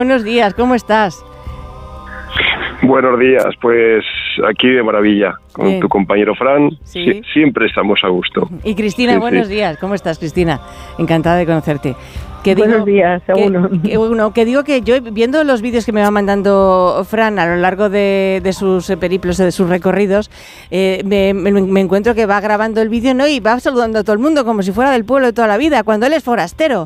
Buenos días, ¿cómo estás? Buenos días, pues aquí de maravilla, con Bien. tu compañero Fran, Sí. siempre estamos a gusto. Y Cristina, Sí, buenos sí. días, ¿cómo estás, Cristina? Encantada de conocerte. Buenos días, seguro. Que digo que yo, viendo los vídeos que me va mandando Fran a lo largo de sus periplos, de sus recorridos, me encuentro que va grabando el vídeo, ¿no? Y va saludando a todo el mundo como si fuera del pueblo de toda la vida, cuando él es forastero.